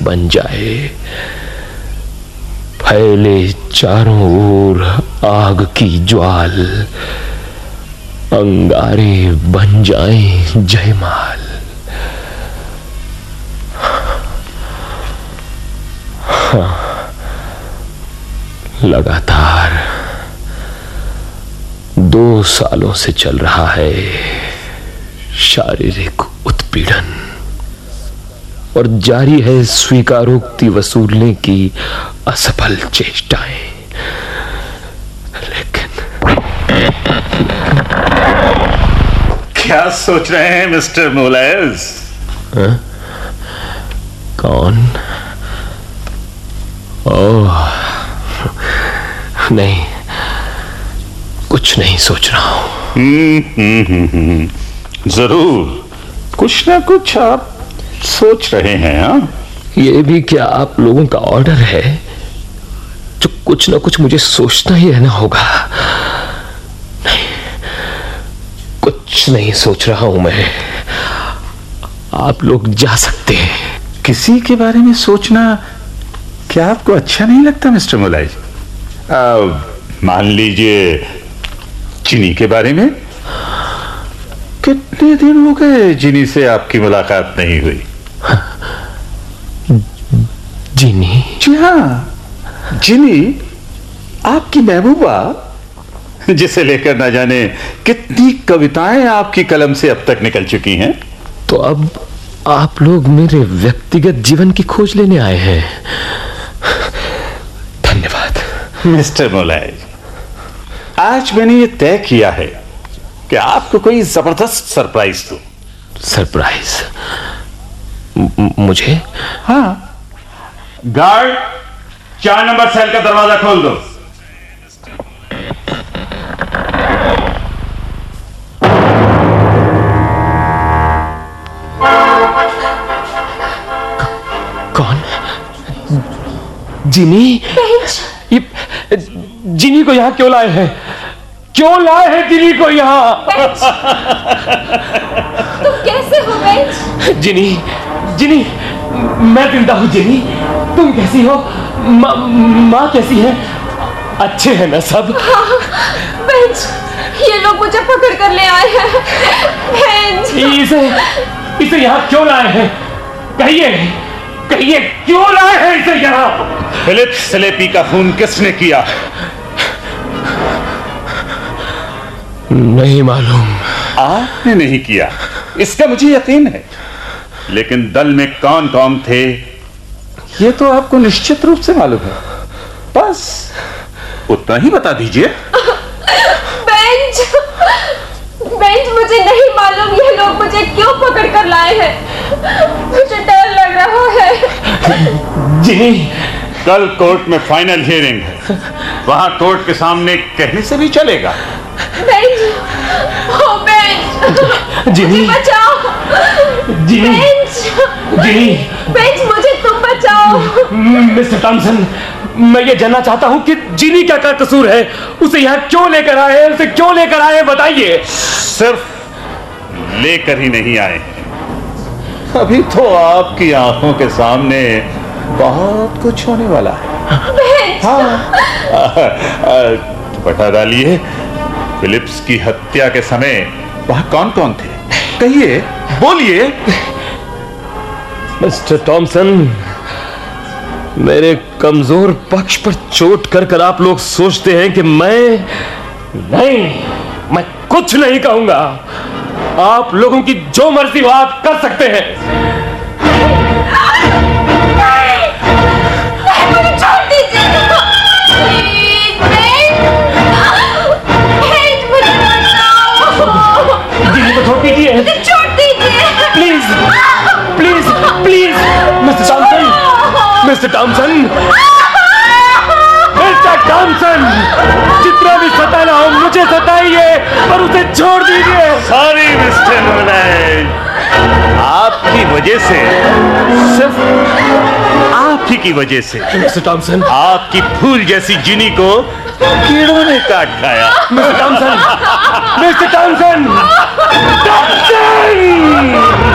बन जाए, फैले चारों ओर आग की ज्वाल, अंगारे बन जाएं जयमाल। लगातार 2 सालों से चल रहा है शारीरिक उत्पीड़न और जारी है स्वीकारोक्ति वसूलने की असफल चेष्टाएं। लेकिन क्या सोच रहे हैं मिस्टर मोलेज? कौन? ओह नहीं, कुछ नहीं सोच रहा हूं। जरूर कुछ ना कुछ आप सोच रहे हैं। हाँ, ये भी क्या आप लोगों का ऑर्डर है जो कुछ ना कुछ मुझे सोचना ही रहना होगा? नहीं, कुछ नहीं सोच रहा हूं मैं। आप लोग जा सकते हैं। किसी के बारे में सोचना क्या आपको अच्छा नहीं लगता मिस्टर मोलेज? मान लीजिए जिनी के बारे में। कितने दिन हो गए जिनी से आपकी मुलाकात नहीं हुई? जिनी? जी हाँ, जिनी, आपकी महबूबा, जिसे लेकर ना जाने कितनी कविताएं आपकी कलम से अब तक निकल चुकी हैं। तो अब आप लोग मेरे व्यक्तिगत जीवन की खोज लेने आए हैं। धन्यवाद मिस्टर मोलेज। आज मैंने ये तय किया है कि आपको कोई जबरदस्त सरप्राइज दूं। सरप्राइज? मुझे? हाँ। गार्ड, 4 नंबर सेल का दरवाजा खोल दो। कौन? जिनी? ये जिनी को यहां क्यों लाए हैं? क्यों लाए हैं जिनी को यहां? तुम कैसे हो बेंच? जिनी, जिनी, मैं जिंदा हूं। जिनी, तुम कैसी हो? माँ कैसी है? अच्छे हैं ना सब? हाँ, बेंच, ये लोग मुझे पकड़ कर ले आए हैं। बेंच, इसे यहाँ क्यों लाए हैं? कहिए, कहिए क्यों लाए हैं इसे यहाँ? फिलिप स्लेपी का खून किसने किया? नहीं मालूम। आपने नहीं किया, इसका मुझे यकीन है। लेकिन दल में कौन कौन थे ये तो आपको निश्चित रूप से मालूम है। बस उतना ही बता दीजिए। बेंच, बेंच, मुझे नहीं मालूम ये लोग मुझे क्यों पकड़ कर लाए हैं। मुझे डर लग रहा है। जिनी, कल कोर्ट में फाइनल हियरिंग है, वहां कोर्ट के सामने कहने से भी चलेगा। बेंच, ओ बेंच, जिनी, मुझे बचाओ। जिनी, बेंच, जिनी, बेंच, मुझे तुम बचाओ। मिस्टर टॉमसन, मैं ये जानना चाहता हूँ कि जिनी का क्या कसूर है? उसे यहाँ क्यों लेकर आए? उसे क्यों लेकर आए बताइए। सिर्फ लेकर ही नहीं आए, अभी तो आपकी आंखों के सामने बहुत कुछ होने वाला है। हाँ, बता डालिए, फिलिप्स की हत्या के समय वहां कौन कौन थे? कहिए, बोलिए। मिस्टर टॉमसन, मेरे कमजोर पक्ष पर चोट कर आप लोग सोचते हैं कि मैं कुछ नहीं कहूंगा। आप लोगों की जो मर्जी हो आप कर सकते हैं। मुझे छोड़ दीजिए। जिनी को छोड़ दीजिए। छोड़ दीजिए। Please, please, please, mister Thomson, mister Thomson, mister Thomson, जितना भी सताना हो मुझे सताइए, पर उसे छोड़ दीजिए। सॉरी मिस्टर मोलेज, आपकी वजह से, सिर्फ आप ही की वजह से मिस्टर टॉमसन, आपकी फूल जैसी जिनी को कीड़ों ने काट खाया। Mister Thomson, mister Thomson, Thomson!